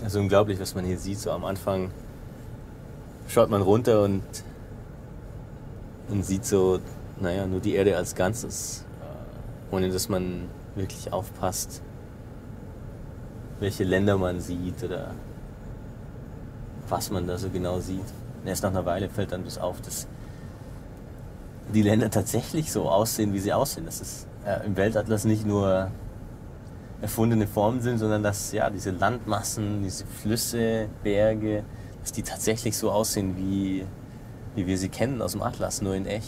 Also unglaublich, was man hier sieht. So am Anfang schaut man runter und sieht so, naja, nur die Erde als Ganzes, ohne dass man wirklich aufpasst, welche Länder man sieht oder was man da so genau sieht. Und erst nach einer Weile fällt dann das auf, dass die Länder tatsächlich so aussehen, wie sie aussehen. Dass es im Weltatlas nicht nur erfundene Formen sind, sondern dass ja diese Landmassen, diese Flüsse, Berge, dass die tatsächlich so aussehen, wie wir sie kennen aus dem Atlas, nur in echt.